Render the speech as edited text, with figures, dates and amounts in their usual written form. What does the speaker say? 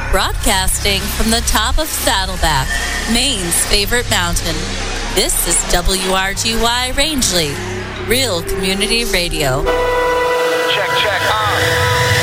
Broadcasting from the top of Saddleback, Maine's favorite mountain. This is WRGY Rangeley, Real Community Radio. Check.